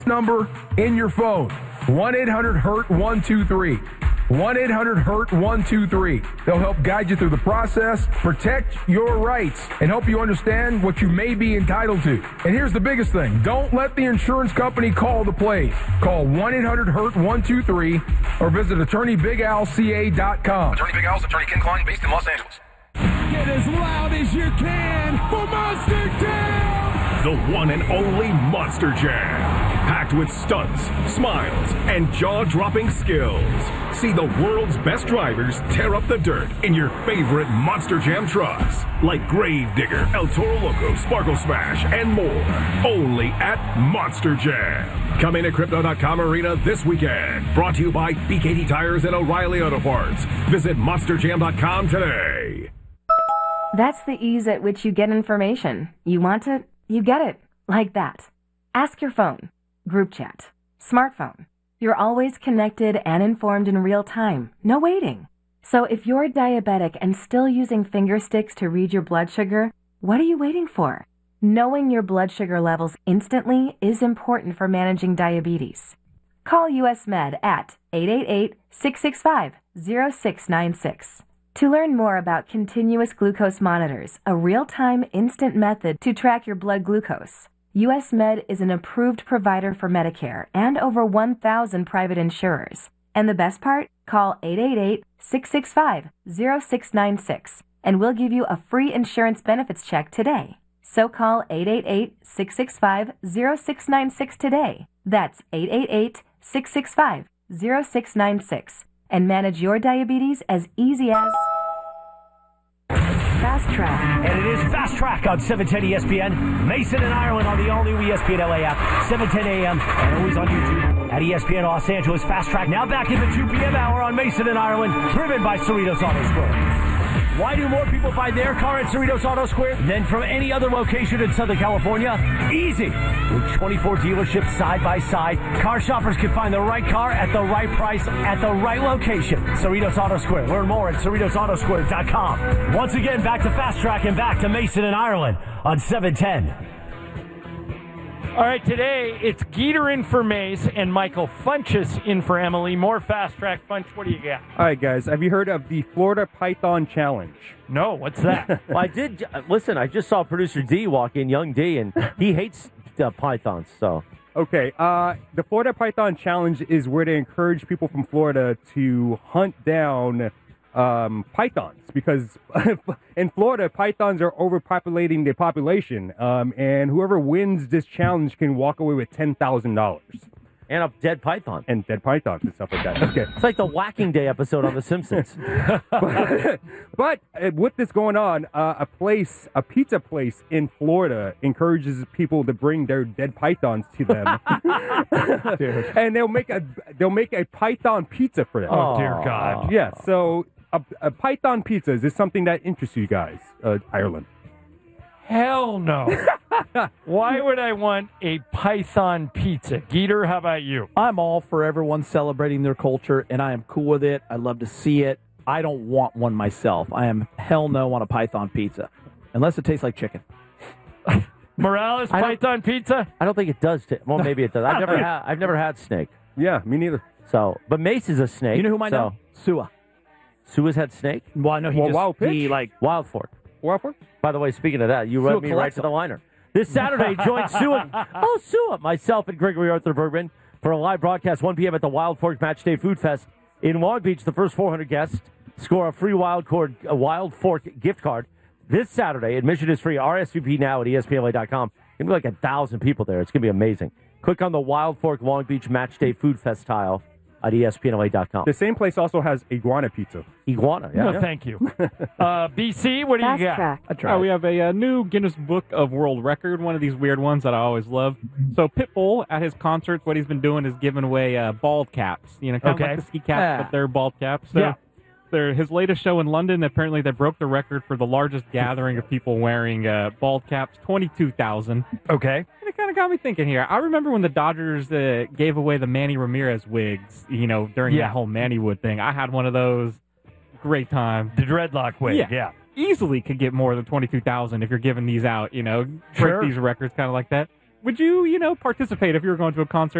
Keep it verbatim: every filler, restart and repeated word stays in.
number in your phone. one eight hundred hurt one two three. one eight hundred hurt one two three. They'll help guide you through the process, protect your rights, and help you understand what you may be entitled to. And here's the biggest thing. Don't let the insurance company call the plays. Call one eight hundred hurt one two three or visit attorney big al c a dot com. Attorney Big Al's Attorney Ken Klein, based in Los Angeles. Get as loud as you can for Monster Jam! The one and only Monster Jam. Packed with stunts, smiles, and jaw-dropping skills. See the world's best drivers tear up the dirt in your favorite Monster Jam trucks. Like Gravedigger, El Toro Loco, Sparkle Smash, and more. Only at Monster Jam. Coming to Crypto dot com Arena this weekend. Brought to you by B K T Tires and O'Reilly Auto Parts. Visit monster jam dot com today. That's the ease at which you get information. You want it, you get it. Like that. Ask your phone. Group chat. Smartphone. You're always connected and informed in real time. No waiting. So if you're diabetic and still using finger sticks to read your blood sugar, what are you waiting for? Knowing your blood sugar levels instantly is important for managing diabetes. Call U S Med at eight eight eight, six six five, zero six nine six. To learn more about continuous glucose monitors, a real-time instant method to track your blood glucose, U S Med is an approved provider for Medicare and over one thousand private insurers. And the best part? Call eight eight eight, six six five, zero six nine six and we'll give you a free insurance benefits check today. So call eight eight eight, six six five, zero six nine six today. That's eight eight eight, six six five, zero six nine six and manage your diabetes as easy as Fast Track. And it is Fast Track on seven ten E S P N. Mason and Ireland on the all-new E S P N L A app, seven ten a m and always on YouTube at E S P N Los Angeles. Fast Track now back in the two p m hour on Mason and Ireland, driven by Cerritos Auto Square. Why do more people buy their car at Cerritos Auto Square than from any other location in Southern California? Easy. With twenty-four dealerships side by side, car shoppers can find the right car at the right price at the right location. Cerritos Auto Square. Learn more at cerritos auto square dot com. Once again, back to Fast Track and back to Mason and Ireland on seven ten. All right, today it's Geeter in for Mace and Michael Funchess in for Emily. More Fast Track. Funch, what do you got? All right, guys. Have you heard of the Florida Python Challenge? No, what's that? Well, I did. Listen, I just saw producer D walk in, young D, and he hates uh, pythons, so. Okay, uh, the Florida Python Challenge is where they encourage people from Florida to hunt down um, pythons because in Florida, pythons are overpopulating the population, um, and whoever wins this challenge can walk away with ten thousand dollars. And a dead python. And dead pythons and stuff like that. Okay. It's like the Whacking Day episode on The Simpsons. but, but uh, with this going on, uh, a place, a pizza place in Florida encourages people to bring their dead pythons to them. And they'll make a they'll make a python pizza for them. Oh, dear God. Yeah, so a, a python pizza, is this something that interests you guys, uh, Ireland? Hell no. Why would I want a python pizza? Geeter, how about you? I'm all for everyone celebrating their culture, and I am cool with it. I love to see it. I don't want one myself. I am hell no on a python pizza, unless it tastes like chicken. Morales, python pizza? I don't think it does. T- well, maybe it does. I've never had. I've never had snake. Yeah, me neither. So, but Mace is a snake. You know who I know? So. Sua. Sua's had snake. Well, I know he well, just Wild Pitch? he like Wild Fork. Wild Fork. By the way, speaking of that, you Sua read me right to the liner. This Saturday, join Sua. Oh, Sua, myself and Gregory Arthur Bergman for a live broadcast, one p.m. at the Wild Fork Match Day Food Fest in Long Beach. The first four hundred guests score a free Wild, Cord, a Wild Fork gift card this Saturday. Admission is free. R S V P now at E S P N L A dot com. It's going to be like a thousand people there. It's going to be amazing. Click on the Wild Fork Long Beach Match Day Food Fest tile at E S P N L A dot com. The same place also has iguana pizza. Iguana, yeah. No, yeah. thank you. uh, B C, what do Fast you got? Track. I tried. Uh, we have a, uh new Guinness Book of World Record, one of these weird ones that I always love. So Pitbull, at his concerts, what he's been doing is giving away uh, bald caps. You know, kind Okay. of like the ski caps, Yeah. but they're bald caps. So Yeah. they're, his latest show in London, apparently they broke the record for the largest gathering of people wearing uh, bald caps, twenty-two thousand. Okay. And it kind of got me thinking here. I remember when the Dodgers uh, gave away the Manny Ramirez wigs, you know, during Yeah. that whole Mannywood thing. I had one of those. Great time. The dreadlock wig, Yeah. yeah. Easily could get more than twenty-two thousand if you're giving these out, you know, break Sure. these records kind of like that. would you, you know, participate if you were going to a concert?